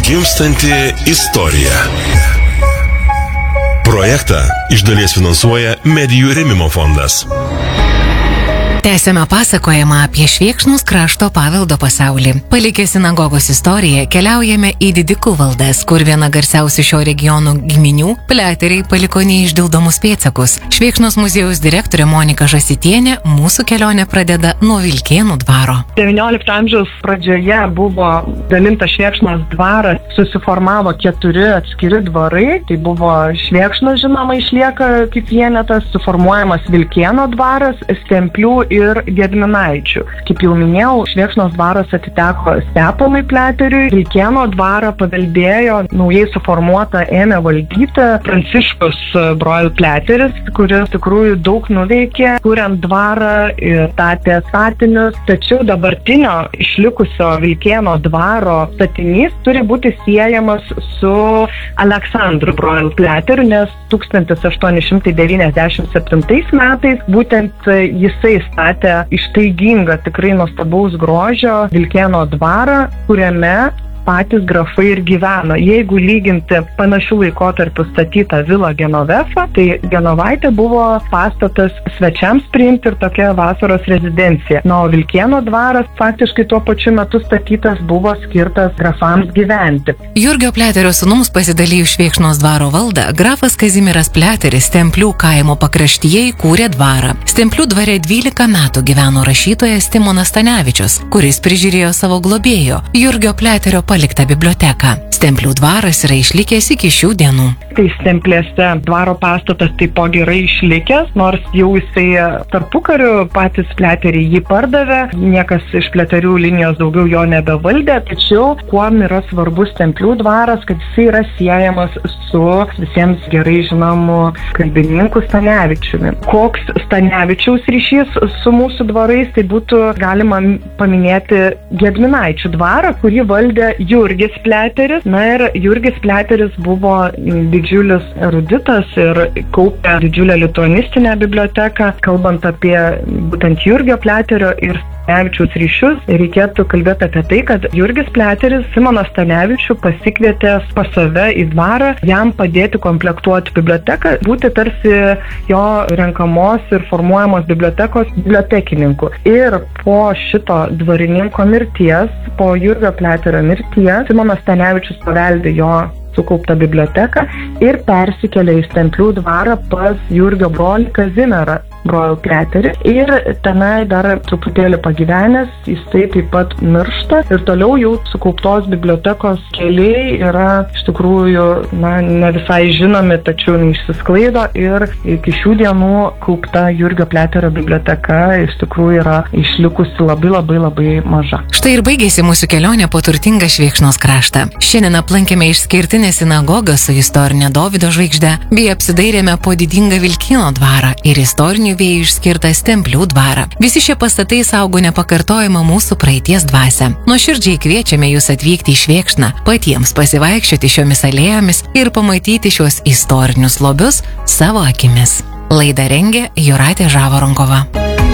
Atgimstanti istorija. Projektą iš dalies finansuoja Medijų rėmimo fondas. Tęsiame pasakojimą apie Švėkšnos krašto paveldo pasaulį. Palikę sinagogos istoriją, keliaujame į Didikų valdas, kur viena garsiausių šio regiono giminių, pliateriai, paliko neišdildomus pėdsakus. Švėkšnos muziejaus direktorė Monika Žasitienė mūsų kelionę pradeda nuo Vilkėnų dvaro. 19 amžiaus pradžioje buvo dalintas Švėkšnos dvaras, susiformavo 4 atskiri dvarai, tai buvo Švėkšnos, žinoma, išlieka kaip vienetas, suformuojamas Vilkėno dvaras, Stemplių ir Gedminaičių. Kaip jau minėjau, Švėkšnos dvaras atiteko Steponui Pliateriui, Vilkėno dvarą paveldėjo naujai suformuotą ėmė valdyti Pranciškus Brojel Pliateris, kuris tikrųjų daug nuveikė, kuriant dvarą ir statė statinius. Tačiau dabartinio išlikusio Vilkėno dvaro statinys turi būti siejamas su Aleksandru Brojel Pliateriu, nes 1897 metais būtent jisai statė ištaigingą, tikrai nuostabaus grožio Vilkėno dvarą, kuriame patys grafai ir gyveno. Jeigu lyginti panašių laikotarpių statytą vilą Genovefa, tai Genovaitė buvo pastatas svečiams priimti ir tokia vasaros rezidencija. Na, o Vilkėno dvaras faktiškai tuo pačiu metu statytas buvo skirtas grafams gyventi. Jurgio Pliaterio sūnums pasidalijus Švėkšnos dvaro valdą, grafas Kazimieras Pliateris Stemplių kaimo pakraštyje įkūrė dvarą. Stemplių dvare 12 metų gyveno rašytojas Timonas Stanevičius, kuris prižiūrėjo savo globėjo Jurgio Pliaterio paliktą biblioteką. Stemplių dvaras yra išlikęs iki šių dienų. Tai Stemplėse dvaro pastatas taipogi yra išlikęs, nors jau jisai tarpukariu patys Pliateriai jį pardavė, niekas iš Pliaterių linijos daugiau jo nebevaldė, tačiau kuom yra svarbus Stemplių dvaras, kad jisai yra siejamas su visiems gerai žinomu kalbininku Stanevičiumi. Koks Stanevičiaus ryšys su mūsų dvarais, tai būtų galima paminėti Gedminaičių dvarą, kurį valdė Jurgis Pliateris. Na ir Jurgis Pliateris buvo didžiulis eruditas ir kaupė didžiulę lituanistinę biblioteką. Kalbant apie būtent Jurgio Pliaterio ir Stanevičiaus ryšius, reikėtų kalbėti apie tai, kad Jurgis Pliateris Simoną Stanevičių pasikvietė pas save į dvarą, jam padėti komplektuoti biblioteką, būti tarsi jo renkamos ir formuojamos bibliotekos bibliotekininku. Ir po šito dvarininko mirties, po Jurgio Pliaterio mirties, Simonas Stanevičius paveldė jo sukauptą biblioteką ir persikėlė į Stemplių dvarą pas Jurgio brolį Kazimierą Brojel Pliaterį. Ir tenai dar truputėlį pagyvenęs, jisai taip pat miršta ir toliau jau sukauptos bibliotekos keliai yra iš tikrųjų ne visai žinomi, tačiau neišsisklaido ir iki šių dienų kaupta Jurgio Pliaterio biblioteka iš tikrųjų yra išlikusi labai maža. Štai ir baigėsi mūsų kelionė po turtingą Švėkšnos kraštą. Šiandien aplankėme išskirtinę sinagogą su istorinė Dovydo žvaigžde, bei apsidairėme po didingą Vilkėno dvarą ir istorinių vėjų išskirtą Stemplių dvarą. Visi šie pastatai saugo nepakartojamą mūsų praeities dvasią. Nuoširdžiai kviečiame jūs atvykti į Švėkšną, patiems pasivaikščioti šiomis alėjomis ir pamatyti šios istorinius lobius savo akimis. Laidą rengė Jūratė Žavaronkova.